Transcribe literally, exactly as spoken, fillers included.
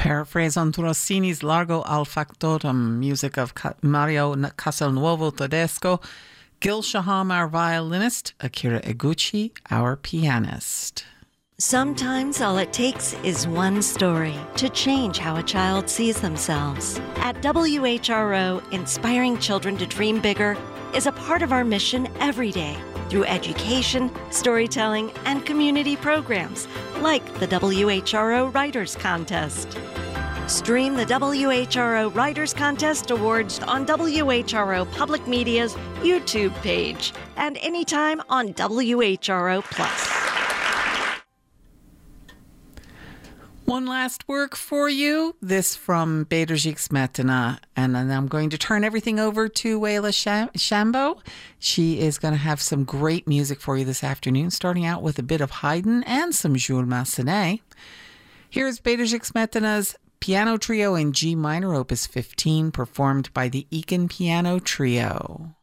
Paraphrase on Rossini's Largo al Factotum, music of Mario Castelnuovo Tedesco, Gil Shaham, our violinist, Akira Eguchi, our pianist. Sometimes all it takes is one story to change how a child sees themselves. At W H R O, inspiring children to dream bigger is a part of our mission every day through education, storytelling, and community programs like the W H R O Writers Contest. Stream the W H R O Writers Contest Awards on W H R O Public Media's YouTube page and anytime on W H R O Plus. One last work for you, this from Bederjik Smetana, and then I'm going to turn everything over to Waila Shambo. She is going to have some great music for you this afternoon, starting out with a bit of Haydn and some Jules Massenet. Here's Bederjik Smetana's Piano Trio in G minor, opus fifteen, performed by the Eakin Piano Trio.